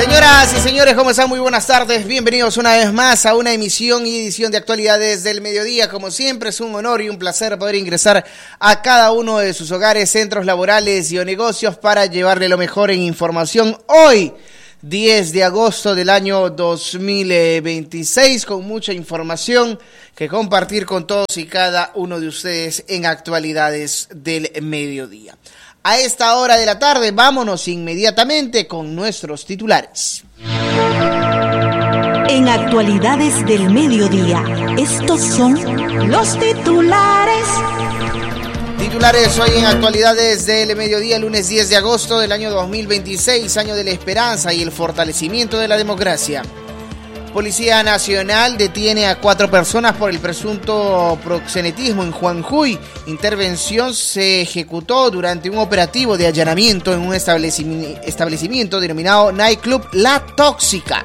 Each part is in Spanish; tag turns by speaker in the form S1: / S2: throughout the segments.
S1: Señoras y señores, ¿cómo están? Muy buenas tardes. Bienvenidos una vez más a una emisión y edición de Actualidades del Mediodía. Como siempre, es un honor y un placer poder ingresar a cada uno de sus hogares, centros laborales y o negocios para llevarle lo mejor en información. Hoy, 10 de agosto del año 2026, con mucha información que compartir con todos y cada uno de ustedes en Actualidades del Mediodía. A esta hora de la tarde, vámonos inmediatamente con nuestros titulares.
S2: En Actualidades del Mediodía, estos son los titulares.
S1: Titulares hoy en Actualidades del Mediodía, lunes 10 de agosto del año 2026, año de la esperanza y el fortalecimiento de la democracia. Policía Nacional detiene a 4 personas por el presunto proxenetismo en Juanjuy. Intervención se ejecutó durante un operativo de allanamiento en un establecimiento denominado Nightclub La Tóxica.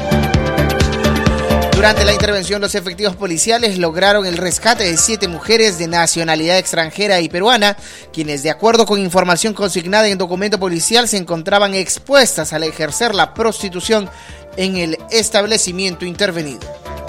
S1: Durante la intervención, los efectivos policiales lograron el rescate de 7 mujeres de nacionalidad extranjera y peruana, quienes, de acuerdo con información consignada en documento policial, se encontraban expuestas al ejercer la prostitución en el establecimiento intervenido.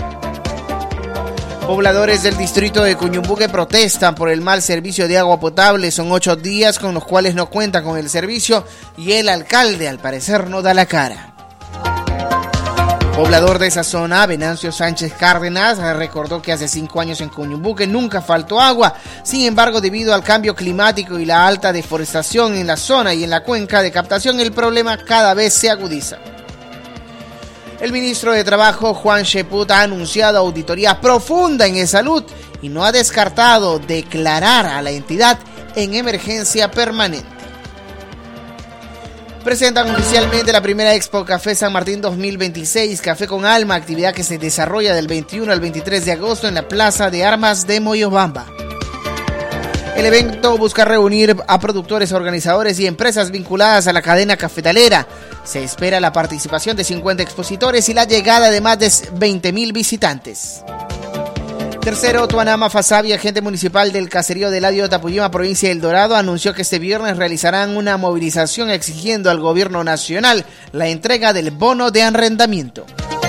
S1: Pobladores del distrito de Cuñumbuque protestan por el mal servicio de agua potable. Son 8 días con los cuales no cuentan con el servicio y el alcalde, al parecer, no da la cara. Poblador de esa zona, Venancio Sánchez Cárdenas, recordó que hace 5 años en Cuñumbuque nunca faltó agua. Sin embargo, debido al cambio climático y la alta deforestación en la zona y en la cuenca de captación, el problema cada vez se agudiza. El ministro de Trabajo, Juan Cheput, ha anunciado auditoría profunda en salud y no ha descartado declarar a la entidad en emergencia permanente. Presentan oficialmente la primera Expo Café San Martín 2026, Café con Alma, actividad que se desarrolla del 21 al 23 de agosto en la Plaza de Armas de Moyobamba. El evento busca reunir a productores, organizadores y empresas vinculadas a la cadena cafetalera. Se espera la participación de 50 expositores y la llegada de más de 20.000 visitantes. Tercero, Tuanama Fasabi, agente municipal del caserío de Ladio Tapuyima, provincia del Dorado, anunció que este viernes realizarán una movilización exigiendo al gobierno nacional la entrega del bono de arrendamiento.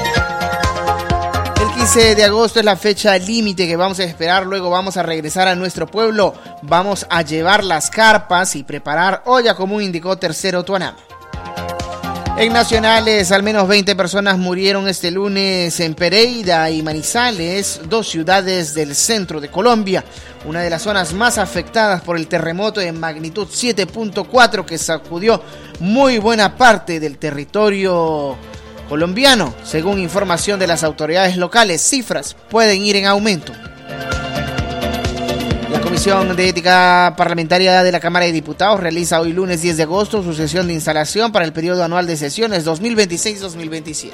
S1: El 15 de agosto es la fecha límite que vamos a esperar, luego vamos a regresar a nuestro pueblo, vamos a llevar las carpas y preparar olla, como indicó Tercero Tuanama. En nacionales, al menos 20 personas murieron este lunes en Pereira y Manizales, 2 ciudades del centro de Colombia, una de las zonas más afectadas por el terremoto de magnitud 7.4 que sacudió muy buena parte del territorio colombiano. Según información de las autoridades locales, cifras pueden ir en aumento. La Comisión de Ética Parlamentaria de la Cámara de Diputados realiza hoy lunes 10 de agosto su sesión de instalación para el periodo anual de sesiones 2026-2027.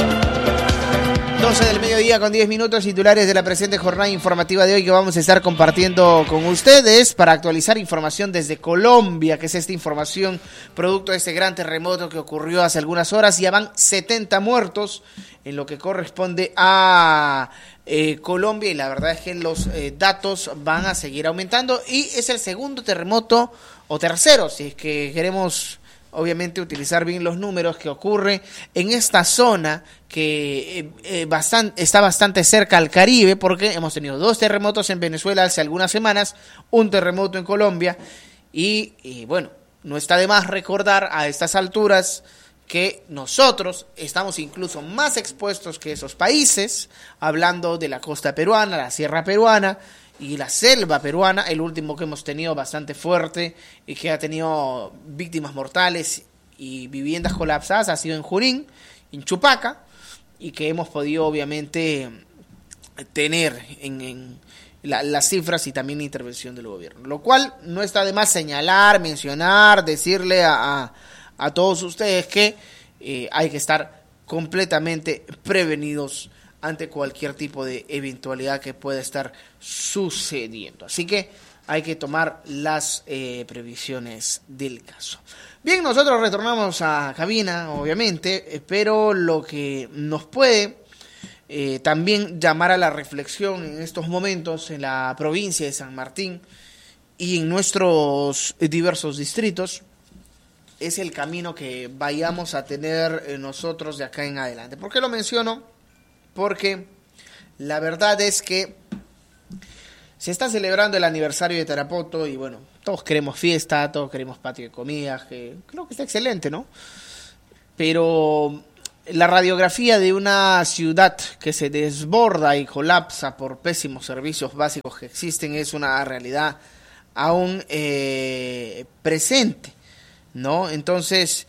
S1: 12 del mediodía con 10 minutos, titulares de la presente jornada informativa de hoy que vamos a estar compartiendo con ustedes para actualizar información desde Colombia, que es esta información producto de este gran terremoto que ocurrió hace algunas horas. Ya van 70 muertos en lo que corresponde a Colombia, y la verdad es que los datos van a seguir aumentando y es el segundo terremoto, o tercero, si es que queremos obviamente utilizar bien los números, que ocurre en esta zona que está bastante cerca al Caribe, porque hemos tenido 2 terremotos en Venezuela hace algunas semanas, un terremoto en Colombia y bueno, no está de más recordar a estas alturas que nosotros estamos incluso más expuestos que esos países, hablando de la costa peruana, la sierra peruana y la selva peruana, el último que hemos tenido bastante fuerte y que ha tenido víctimas mortales y viviendas colapsadas ha sido en Junín, en Chupaca, y que hemos podido obviamente tener en las cifras y también la intervención del gobierno, lo cual no está de más señalar, mencionar, decirle a todos ustedes que hay que estar completamente prevenidos ante cualquier tipo de eventualidad que pueda estar sucediendo. Así que hay que tomar las previsiones del caso. Bien, nosotros retornamos a cabina, obviamente, pero lo que nos puede también llamar a la reflexión en estos momentos en la provincia de San Martín y en nuestros diversos distritos es el camino que vayamos a tener nosotros de acá en adelante. ¿Por qué lo menciono? Porque la verdad es que se está celebrando el aniversario de Tarapoto y bueno, todos queremos fiesta, todos queremos patio de comidas, que creo que está excelente, ¿no? Pero la radiografía de una ciudad que se desborda y colapsa por pésimos servicios básicos que existen es una realidad aún presente, ¿no? Entonces,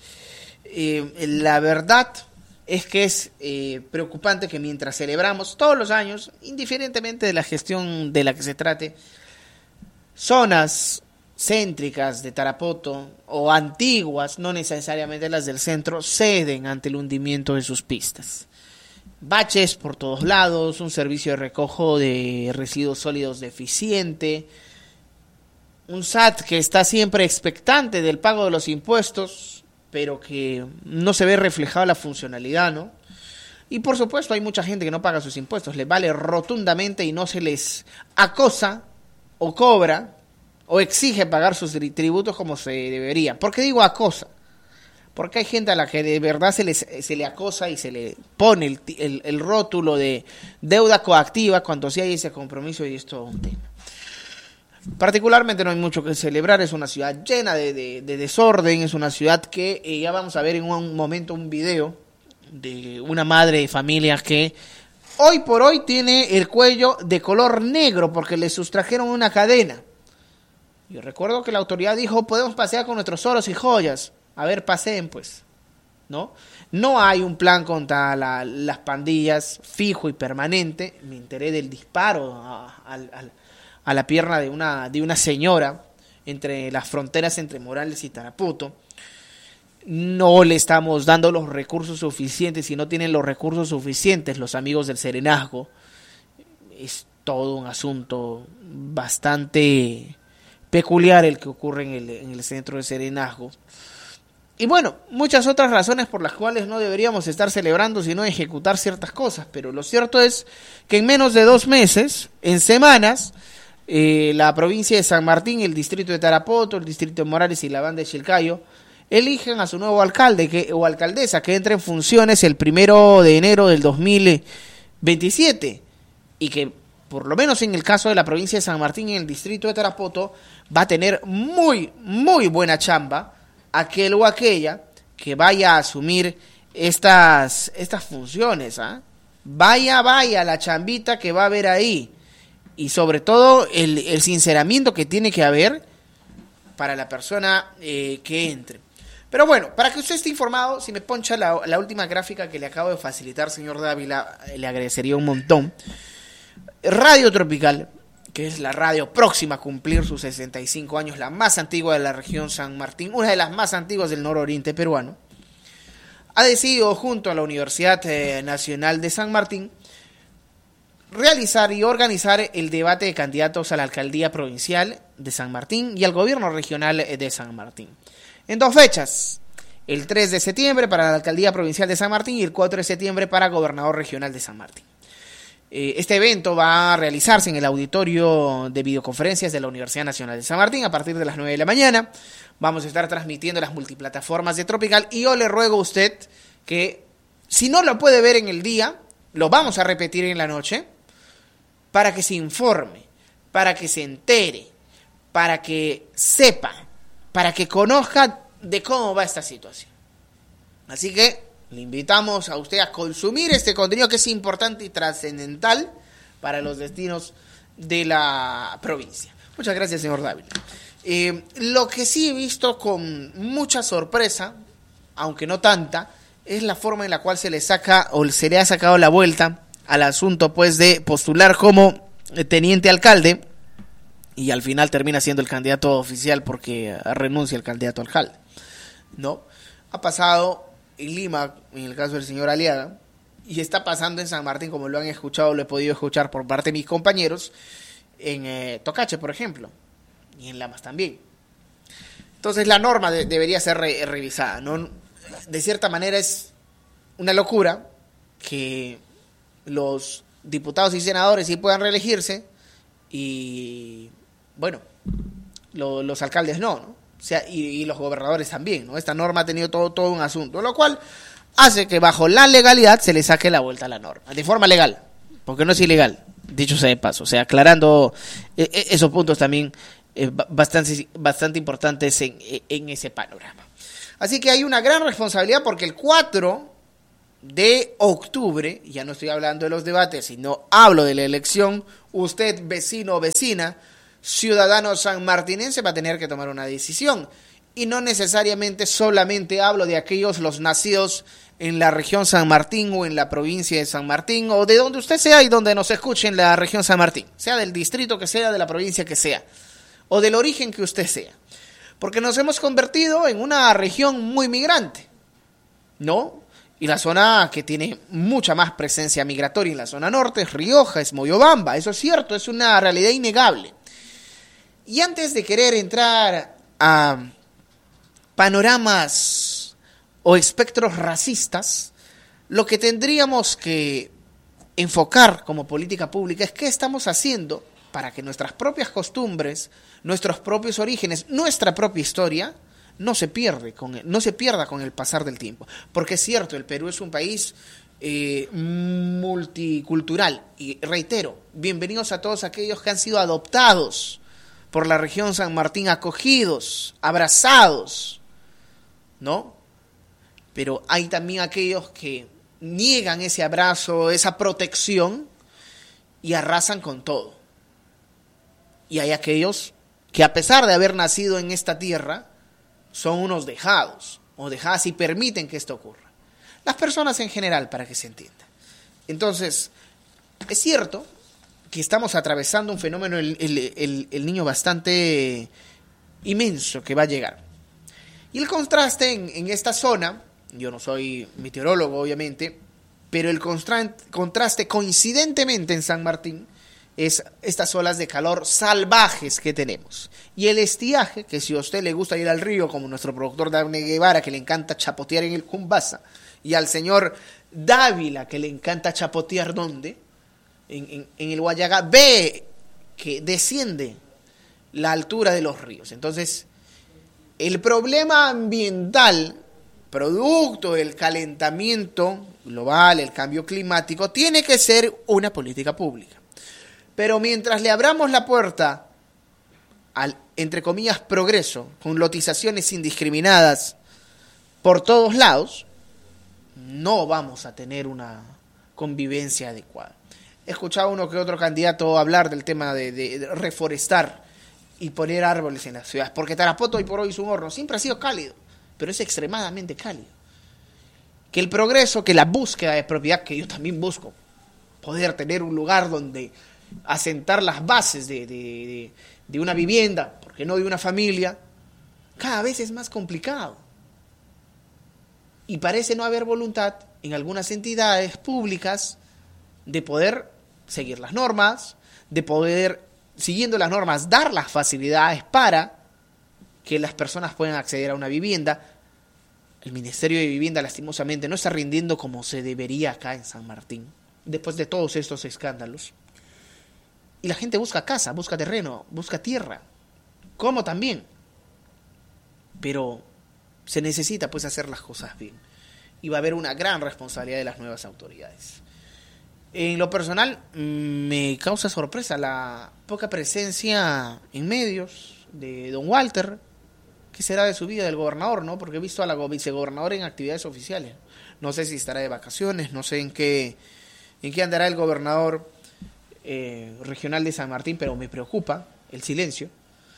S1: la verdad es que es preocupante que mientras celebramos todos los años, indiferentemente de la gestión de la que se trate, zonas céntricas de Tarapoto o antiguas, no necesariamente las del centro, ceden ante el hundimiento de sus pistas. Baches por todos lados, un servicio de recojo de residuos sólidos deficiente, un SAT que está siempre expectante del pago de los impuestos, pero que no se ve reflejada la funcionalidad, ¿no? Y por supuesto hay mucha gente que no paga sus impuestos, les vale rotundamente y no se les acosa o cobra o exige pagar sus tributos como se debería. ¿Por qué digo acosa? Porque hay gente a la que de verdad se le acosa y se le pone el rótulo de deuda coactiva cuando sí hay ese compromiso y es todo un tema. Particularmente no hay mucho que celebrar, es una ciudad llena de desorden, es una ciudad que ya vamos a ver en un momento un video de una madre de familia que hoy por hoy tiene el cuello de color negro porque le sustrajeron una cadena. Yo recuerdo que la autoridad dijo, podemos pasear con nuestros oros y joyas. A ver, paseen pues, ¿no? No hay un plan contra las pandillas fijo y permanente. Me enteré del disparo a la pierna de una señora entre las fronteras entre Morales y Tarapoto. No le estamos dando los recursos suficientes. Si no tienen los recursos suficientes los amigos del Serenazgo, es todo un asunto bastante peculiar el que ocurre en el centro de Serenazgo. Y bueno, muchas otras razones por las cuales no deberíamos estar celebrando, sino ejecutar ciertas cosas. Pero lo cierto es que en menos de 2 meses, en semanas, la provincia de San Martín, el distrito de Tarapoto, el distrito de Morales y la banda de Chilcayo eligen a su nuevo alcalde o alcaldesa que entre en funciones el 1 de enero del 2027 y que por lo menos en el caso de la provincia de San Martín y en el distrito de Tarapoto va a tener muy, muy buena chamba aquel o aquella que vaya a asumir estas funciones, ¿ah? Vaya la chambita que va a haber ahí. Y sobre todo el sinceramiento que tiene que haber para la persona que entre. Pero bueno, para que usted esté informado, si me poncha la última gráfica que le acabo de facilitar, señor Dávila, le agradecería un montón. Radio Tropical, que es la radio próxima a cumplir sus 65 años, la más antigua de la región San Martín, una de las más antiguas del nororiente peruano, ha decidido junto a la Universidad Nacional de San Martín realizar y organizar el debate de candidatos a la alcaldía provincial de San Martín y al gobierno regional de San Martín. En 2 fechas, el 3 de septiembre para la alcaldía provincial de San Martín y el 4 de septiembre para gobernador regional de San Martín. Este evento va a realizarse en el auditorio de videoconferencias de la Universidad Nacional de San Martín a partir de las 9 de la mañana. Vamos a estar transmitiendo las multiplataformas de Tropical y yo le ruego a usted que si no lo puede ver en el día, lo vamos a repetir en la noche para que se informe, para que se entere, para que sepa, para que conozca de cómo va esta situación. Así que le invitamos a usted a consumir este contenido que es importante y trascendental para los destinos de la provincia. Muchas gracias, señor Dávila. Lo que sí he visto con mucha sorpresa, aunque no tanta, es la forma en la cual se le ha sacado la vuelta al asunto pues de postular como teniente alcalde y al final termina siendo el candidato oficial porque renuncia el candidato alcalde, ¿no? Ha pasado en Lima, en el caso del señor Aliaga, y está pasando en San Martín, como lo han escuchado, lo he podido escuchar por parte de mis compañeros, en Tocache, por ejemplo, y en Lamas también. Entonces la norma debería ser revisada, ¿no? De cierta manera es una locura que los diputados y senadores sí puedan reelegirse y, bueno, los alcaldes no. O sea, y los gobernadores también, ¿no? Esta norma ha tenido todo un asunto, lo cual hace que bajo la legalidad se le saque la vuelta a la norma, de forma legal, porque no es ilegal, dicho sea de paso. O sea, aclarando esos puntos también bastante importantes en ese panorama. Así que hay una gran responsabilidad porque el 4 de octubre, ya no estoy hablando de los debates, sino hablo de la elección, usted, vecino o vecina, ciudadano sanmartinense, va a tener que tomar una decisión. Y no necesariamente solamente hablo de aquellos los nacidos en la región San Martín o en la provincia de San Martín, o de donde usted sea y donde nos escuche en la región San Martín, sea del distrito que sea, de la provincia que sea, o del origen que usted sea. Porque nos hemos convertido en una región muy migrante, ¿no? Y la zona que tiene mucha más presencia migratoria en la zona norte es Rioja, es Moyobamba, eso es cierto, es una realidad innegable. Y antes de querer entrar a panoramas o espectros racistas, lo que tendríamos que enfocar como política pública es qué estamos haciendo para que nuestras propias costumbres, nuestros propios orígenes, nuestra propia historia no se pierda con el pasar del tiempo. Porque es cierto, el Perú es un país multicultural y reitero, bienvenidos a todos aquellos que han sido adoptados por la región San Martín, acogidos, abrazados, ¿no? Pero hay también aquellos que niegan ese abrazo, esa protección y arrasan con todo. Y hay aquellos que a pesar de haber nacido en esta tierra, son unos dejados o dejadas y permiten que esto ocurra. Las personas en general, para que se entienda. Entonces, es cierto que estamos atravesando un fenómeno, el niño bastante inmenso que va a llegar. Y el contraste en esta zona, yo no soy meteorólogo obviamente, pero el contraste coincidentemente en San Martín es estas olas de calor salvajes que tenemos. Y el estiaje, que si a usted le gusta ir al río, como nuestro productor Dafne Guevara, que le encanta chapotear en el Cumbasa, y al señor Dávila, que le encanta chapotear, ¿dónde? En el Guayagá, ve que desciende la altura de los ríos. Entonces, el problema ambiental, producto del calentamiento global, el cambio climático, tiene que ser una política pública. Pero mientras le abramos la puerta al, entre comillas, progreso, con lotizaciones indiscriminadas por todos lados, no vamos a tener una convivencia adecuada. He escuchado uno que otro candidato hablar del tema de reforestar y poner árboles en las ciudades, porque Tarapoto hoy por hoy es un horno, siempre ha sido cálido, pero es extremadamente cálido. Que el progreso, que la búsqueda de propiedad, que yo también busco, poder tener un lugar donde asentar las bases de una vivienda, porque no de una familia, cada vez es más complicado. Y parece no haber voluntad en algunas entidades públicas de poder seguir las normas, de poder, siguiendo las normas, dar las facilidades para que las personas puedan acceder a una vivienda. El Ministerio de Vivienda, lastimosamente, no está rindiendo como se debería acá en San Martín, después de todos estos escándalos. Y la gente busca casa, busca terreno, busca tierra, como también. Pero se necesita pues hacer las cosas bien. Y va a haber una gran responsabilidad de las nuevas autoridades. En lo personal, me causa sorpresa la poca presencia en medios de don Walter. ¿Qué será de su vida del gobernador, no? Porque he visto a la vicegobernadora en actividades oficiales. No sé si estará de vacaciones, no sé en qué andará el gobernador regional de San Martín, pero me preocupa el silencio.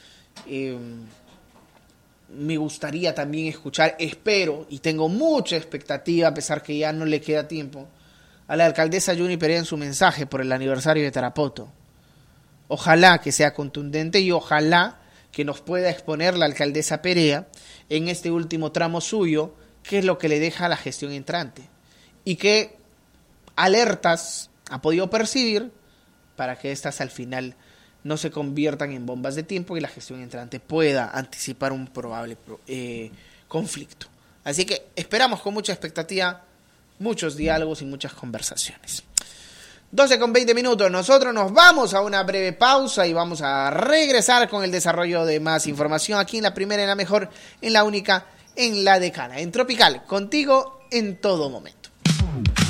S1: Me gustaría también escuchar, espero, y tengo mucha expectativa, a pesar que ya no le queda tiempo, a la alcaldesa Yuni Perea en su mensaje por el aniversario de Tarapoto. Ojalá que sea contundente y ojalá que nos pueda exponer la alcaldesa Perea en este último tramo suyo, qué es lo que le deja a la gestión entrante y qué alertas ha podido percibir para que éstas al final no se conviertan en bombas de tiempo y la gestión entrante pueda anticipar un probable conflicto. Así que esperamos con mucha expectativa muchos diálogos y muchas conversaciones. 12:20. Nosotros nos vamos a una breve pausa y vamos a regresar con el desarrollo de más información aquí en la primera, en la mejor, en la única, en la decana, en Tropical, contigo en todo momento.